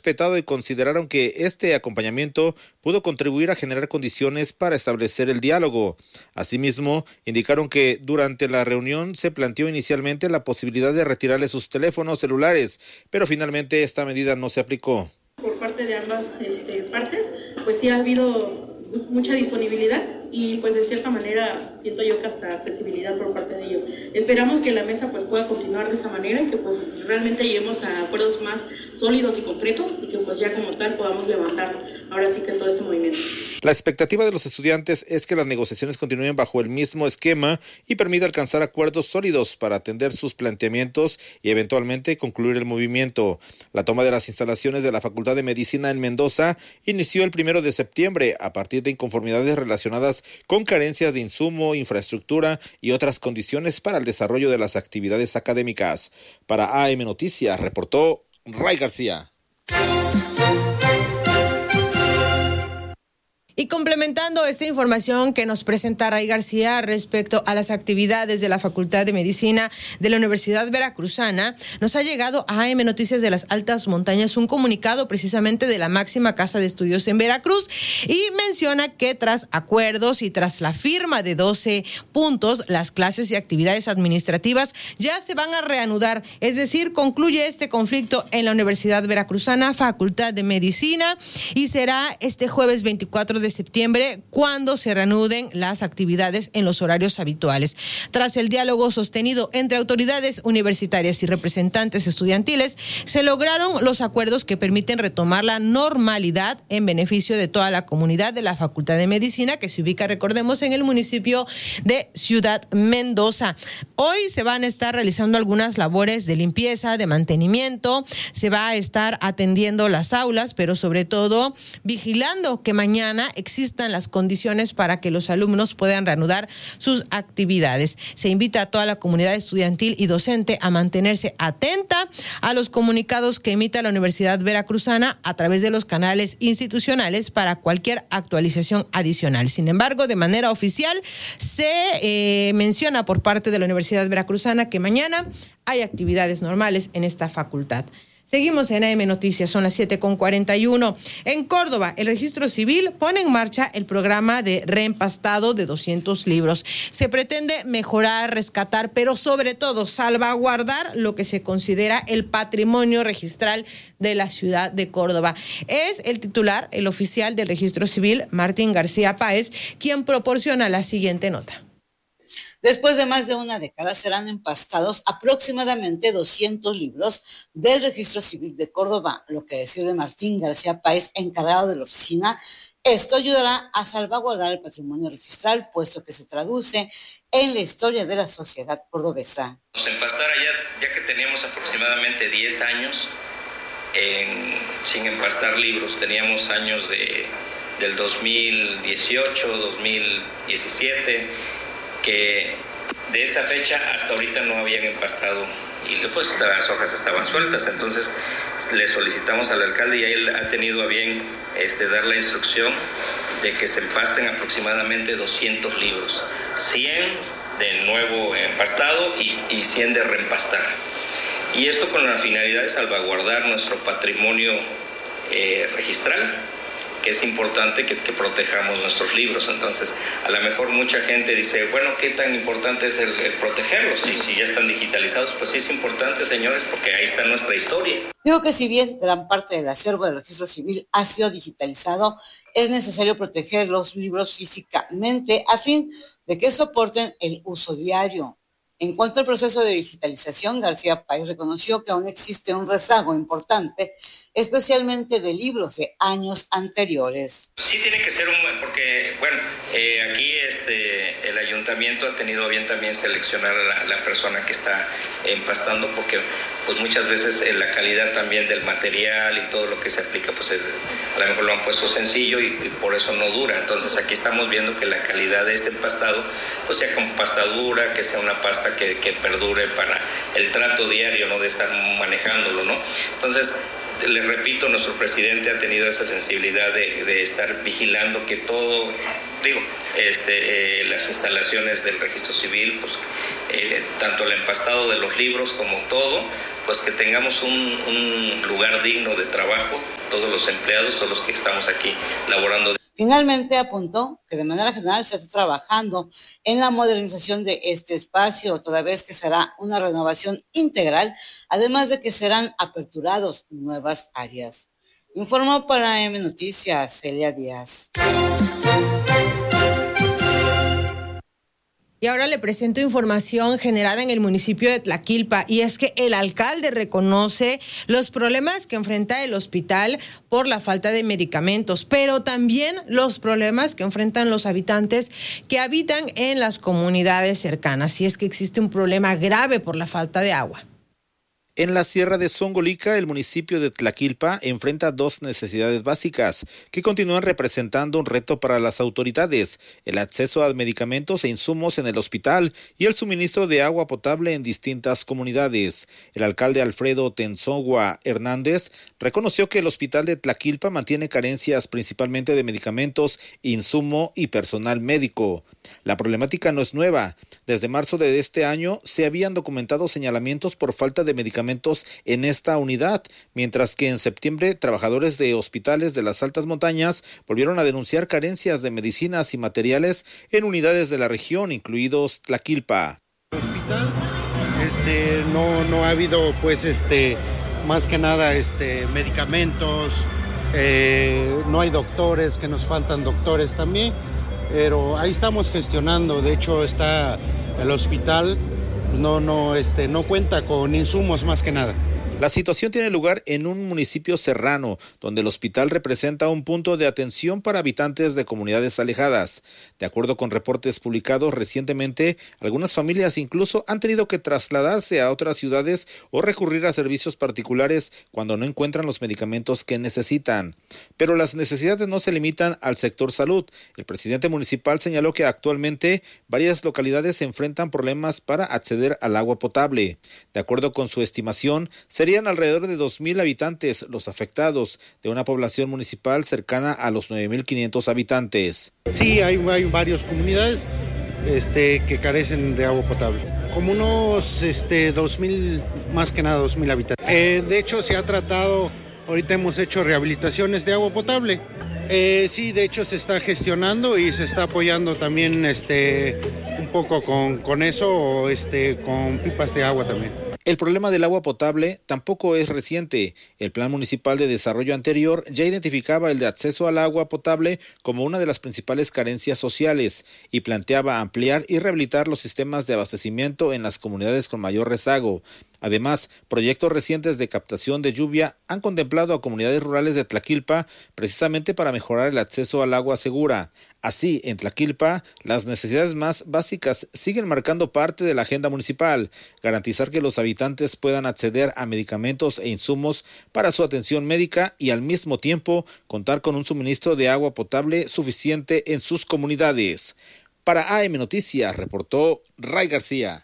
respetado y consideraron que este acompañamiento pudo contribuir a generar condiciones para establecer el diálogo. Asimismo, indicaron que durante la reunión se planteó inicialmente la posibilidad de retirarle sus teléfonos celulares, pero finalmente esta medida no se aplicó. Por parte de ambas partes, pues sí ha habido mucha disponibilidad y pues de cierta manera siento yo que hasta accesibilidad por parte de ellos. Esperamos que la mesa pues pueda continuar de esa manera y que pues realmente lleguemos a acuerdos más sólidos y concretos y que pues ya como tal podamos levantar ahora sí que todo este movimiento. La expectativa de los estudiantes es que las negociaciones continúen bajo el mismo esquema y permita alcanzar acuerdos sólidos para atender sus planteamientos y eventualmente concluir el movimiento. La toma de las instalaciones de la Facultad de Medicina en Mendoza inició el 1 de septiembre a partir de inconformidades relacionadas con carencias de insumo, infraestructura y otras condiciones para el desarrollo de las actividades académicas. Para AM Noticias, reportó Ray García. Y complementando esta información que nos presenta Ray García respecto a las actividades de la Facultad de Medicina de la Universidad Veracruzana, nos ha llegado a AM Noticias de las Altas Montañas un comunicado precisamente de la máxima casa de estudios en Veracruz y menciona que tras acuerdos y tras la firma de 12 puntos, las clases y actividades administrativas ya se van a reanudar, es decir, concluye este conflicto en la Universidad Veracruzana, Facultad de Medicina, y será este jueves 24 de septiembre cuando se reanuden las actividades en los horarios habituales. Tras el diálogo sostenido entre autoridades universitarias y representantes estudiantiles, se lograron los acuerdos que permiten retomar la normalidad en beneficio de toda la comunidad de la Facultad de Medicina, que se ubica, recordemos, en el municipio de Ciudad Mendoza. Hoy se van a estar realizando algunas labores de limpieza, de mantenimiento, se va a estar atendiendo las aulas, pero sobre todo vigilando que mañana existan las condiciones para que los alumnos puedan reanudar sus actividades. Se invita a toda la comunidad estudiantil y docente a mantenerse atenta a los comunicados que emita la Universidad Veracruzana a través de los canales institucionales para cualquier actualización adicional. Sin embargo, de manera oficial se menciona por parte de la Universidad Veracruzana que mañana hay actividades normales en esta facultad. Seguimos en AM Noticias, son las 7:41. En Córdoba, el Registro Civil pone en marcha el programa de reempastado de 200 libros. Se pretende mejorar, rescatar, pero sobre todo salvaguardar lo que se considera el patrimonio registral de la ciudad de Córdoba. Es el titular, el oficial del Registro Civil, Martín García Páez, quien proporciona la siguiente nota. Después de más de una década serán empastados aproximadamente 200 libros del Registro Civil de Córdoba, lo que decide Martín García Páez, encargado de la oficina. Esto ayudará a salvaguardar el patrimonio registral, puesto que se traduce en la historia de la sociedad cordobesa. Empastar ya que teníamos aproximadamente 10 años sin empastar libros, teníamos años del 2018, 2017, que de esa fecha hasta ahorita no habían empastado y pues las hojas estaban sueltas. Entonces le solicitamos al alcalde y él ha tenido a bien dar la instrucción de que se empasten aproximadamente 200 libros, 100 de nuevo empastado y 100 de reempastar. Y esto con la finalidad de salvaguardar nuestro patrimonio registral, que es importante que protejamos nuestros libros. Entonces, a lo mejor mucha gente dice, bueno, ¿qué tan importante es el protegerlos? Si ya están digitalizados, pues sí es importante, señores, porque ahí está nuestra historia. Digo que si bien gran parte del acervo del Registro Civil ha sido digitalizado, es necesario proteger los libros físicamente a fin de que soporten el uso diario. En cuanto al proceso de digitalización, García Páez reconoció que aún existe un rezago importante, especialmente de libros de años anteriores. Sí tiene que ser porque, bueno, aquí el ayuntamiento ha tenido a bien también seleccionar a la persona que está empastando, porque pues muchas veces la calidad también del material y todo lo que se aplica, pues a lo mejor lo han puesto sencillo y por eso no dura. Entonces aquí estamos viendo que la calidad de este empastado pues sea con pasta dura, que sea una pasta que perdure para el trato diario, ¿no? De estar manejándolo, ¿no? Entonces, les repito, nuestro presidente ha tenido esa sensibilidad de estar vigilando que todo las instalaciones del registro civil, pues tanto el empastado de los libros como todo, pues que tengamos un lugar digno de trabajo, todos los empleados, todos los que estamos aquí laborando. Finalmente apuntó que de manera general se está trabajando en la modernización de este espacio, toda vez que será una renovación integral, además de que serán aperturados nuevas áreas. Informó para AM Noticias, Celia Díaz. Y ahora le presento información generada en el municipio de Tlaquilpa, y es que el alcalde reconoce los problemas que enfrenta el hospital por la falta de medicamentos, pero también los problemas que enfrentan los habitantes que habitan en las comunidades cercanas, y es que existe un problema grave por la falta de agua. En la Sierra de Zongolica, el municipio de Tlaquilpa enfrenta dos necesidades básicas que continúan representando un reto para las autoridades: el acceso a medicamentos e insumos en el hospital y el suministro de agua potable en distintas comunidades. El alcalde Alfredo Tenzogua Hernández reconoció que el hospital de Tlaquilpa mantiene carencias principalmente de medicamentos, insumo y personal médico. La problemática no es nueva. Desde marzo de este año se habían documentado señalamientos por falta de medicamentos en esta unidad, mientras que en septiembre trabajadores de hospitales de las altas montañas volvieron a denunciar carencias de medicinas y materiales en unidades de la región, incluidos Tlaquilpa. Hospital, no ha habido más que nada medicamentos, no hay doctores, que nos faltan doctores también, pero ahí estamos gestionando. De hecho está el hospital, no cuenta con insumos más que nada. La situación tiene lugar en un municipio serrano, donde el hospital representa un punto de atención para habitantes de comunidades alejadas. De acuerdo con reportes publicados recientemente, algunas familias incluso han tenido que trasladarse a otras ciudades o recurrir a servicios particulares cuando no encuentran los medicamentos que necesitan. Pero las necesidades no se limitan al sector salud. El presidente municipal señaló que actualmente varias localidades se enfrentan problemas para acceder al agua potable. De acuerdo con su estimación, serían alrededor de 2,000 habitantes los afectados de una población municipal cercana a los 9,500 habitantes. Sí, hay varias comunidades que carecen de agua potable. Como unos 2,000, más que nada 2,000 habitantes. De hecho, se ha tratado, ahorita hemos hecho rehabilitaciones de agua potable. Sí, de hecho se está gestionando y se está apoyando también un poco con eso, con pipas de agua también. El problema del agua potable tampoco es reciente. El Plan Municipal de Desarrollo anterior ya identificaba el de acceso al agua potable como una de las principales carencias sociales y planteaba ampliar y rehabilitar los sistemas de abastecimiento en las comunidades con mayor rezago. Además, proyectos recientes de captación de lluvia han contemplado a comunidades rurales de Tlaquilpa precisamente para mejorar el acceso al agua segura. Así, en Tlaquilpa, las necesidades más básicas siguen marcando parte de la agenda municipal: garantizar que los habitantes puedan acceder a medicamentos e insumos para su atención médica y al mismo tiempo contar con un suministro de agua potable suficiente en sus comunidades. Para AM Noticias, reportó Ray García.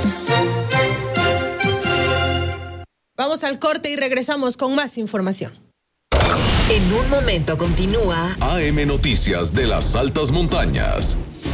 Vamos al corte y regresamos con más información. En un momento continúa AM Noticias de las Altas Montañas.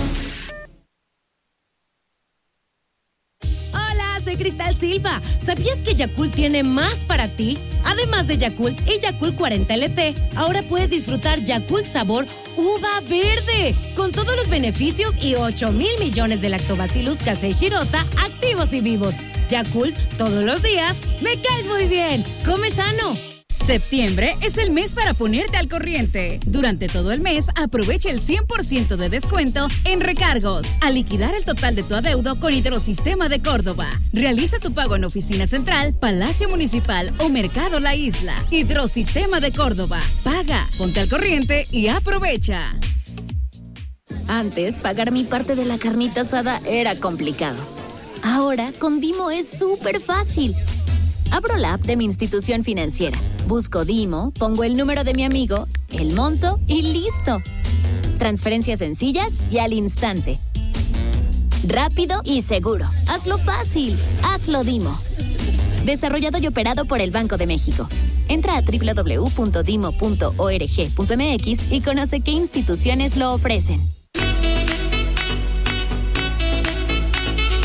Hola, soy Cristal Silva. ¿Sabías que Yakult tiene más para ti? Además de Yakult y Yakult 40 LT, ahora puedes disfrutar Yakult sabor uva verde, con todos los beneficios y 8,000 millones de Lactobacillus casei shirota activos y vivos. Yakult, todos los días, me caes muy bien. Come sano. Septiembre es el mes para ponerte al corriente. Durante todo el mes, aprovecha el 100% de descuento en recargos, al liquidar el total de tu adeudo con Hidrosistema de Córdoba. Realiza tu pago en Oficina Central, Palacio Municipal o Mercado La Isla. Hidrosistema de Córdoba. Paga, ponte al corriente y aprovecha. Antes, pagar mi parte de la carnita asada era complicado. Ahora, con Dimo es súper fácil. Abro la app de mi institución financiera, busco Dimo, pongo el número de mi amigo, el monto y listo. Transferencias sencillas y al instante. Rápido y seguro. Hazlo fácil. Hazlo Dimo. Desarrollado y operado por el Banco de México. Entra a www.dimo.org.mx y conoce qué instituciones lo ofrecen.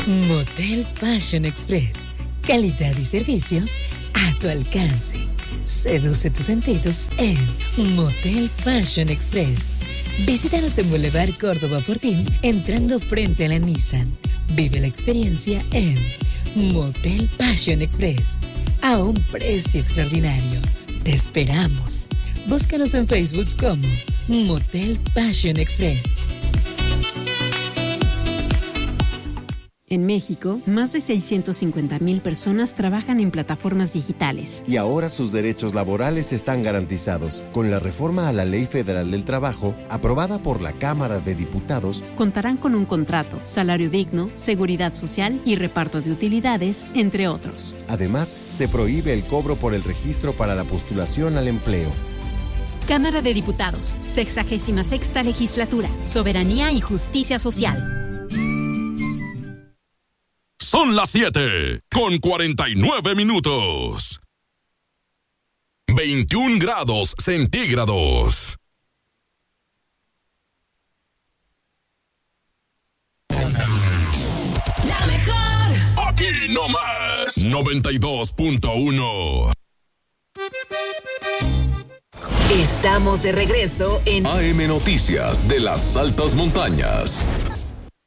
Motel Fashion Express. Calidad y servicios a tu alcance. Seduce tus sentidos en Motel Fashion Express. Visítanos en Boulevard Córdoba Fortín, entrando frente a la Nissan. Vive la experiencia en Motel Fashion Express, a un precio extraordinario. Te esperamos. Búscanos en Facebook como Motel Fashion Express. En México, más de 650,000 personas trabajan en plataformas digitales. Y ahora sus derechos laborales están garantizados. Con la reforma a la Ley Federal del Trabajo, aprobada por la Cámara de Diputados, contarán con un contrato, salario digno, seguridad social y reparto de utilidades, entre otros. Además, se prohíbe el cobro por el registro para la postulación al empleo. Cámara de Diputados, 66ª Legislatura, Soberanía y Justicia Social. Son las 7:49. 21 grados centígrados. La mejor. Aquí nomás. 92.1. Estamos de regreso en AM Noticias de las Altas Montañas.